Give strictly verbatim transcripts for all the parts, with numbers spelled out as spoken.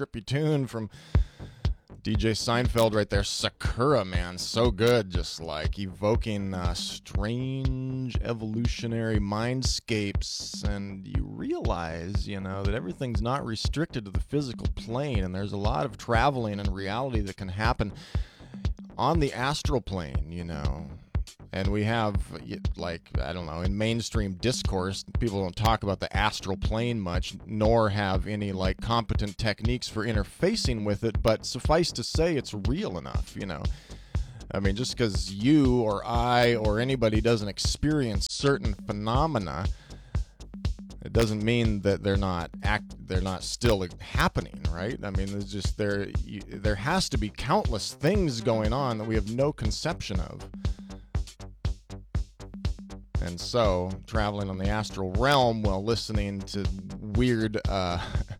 trippy tune from D J Seinfeld right there. Sakura, man, so good. Just like evoking uh, strange evolutionary mindscapes, and you realize, you know, that everything's not restricted to the physical plane, and there's a lot of traveling and reality that can happen on the astral plane, you know. And we have, like, I don't know, in mainstream discourse, people don't talk about the astral plane much, nor have any, like, competent techniques for interfacing with it, but suffice to say, it's real enough, you know. I mean, just because you or I or anybody doesn't experience certain phenomena, it doesn't mean that they're not act, they're not still happening, right? I mean, there's just there, you, there has to be countless things going on that we have no conception of. And so, traveling on the astral realm while listening to weird, uh,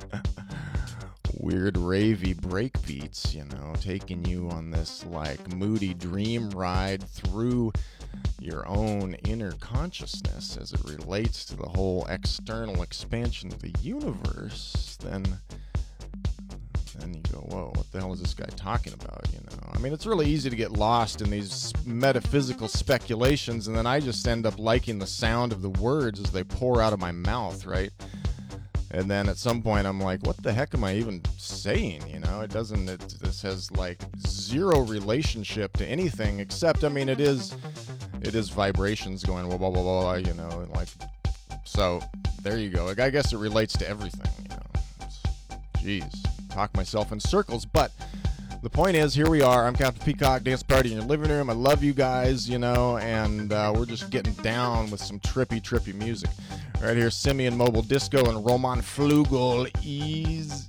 weird ravey breakbeats, you know, taking you on this, like, moody dream ride through your own inner consciousness as it relates to the whole external expansion of the universe, then... then you go, whoa, what the hell is this guy talking about, you know? I mean, it's really easy to get lost in these metaphysical speculations, and then I just end up liking the sound of the words as they pour out of my mouth, right? And then at some point I'm like, what the heck am I even saying, you know? It doesn't, it, this has, like, zero relationship to anything except, I mean, it is, it is vibrations going, blah, blah, blah, blah, you know, and like, so, there you go. I guess it relates to everything, you know? It's, jeez. Talk myself in circles, but the point is, here we are. I'm Captain Peacock, dance party in your living room. I love you guys, you know, and uh, we're just getting down with some trippy, trippy music. Right here, Simian Mobile Disco and Roman Flugel Iz...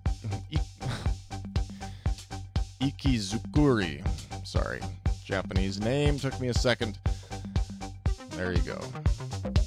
Ikizukuri. Sorry, Japanese name. Took me a second. There you go.